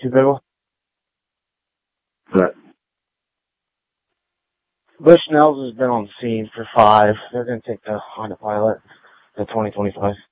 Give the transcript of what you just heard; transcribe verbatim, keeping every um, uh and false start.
too big of. But Bushnell's has been on the scene for five. They're going to take the Honda Pilot, the twenty twenty-five.